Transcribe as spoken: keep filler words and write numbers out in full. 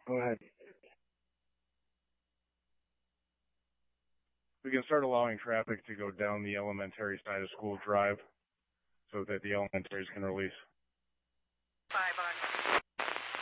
Go ahead. We can start allowing traffic to go down the elementary side of School Drive so that the elementaries can release.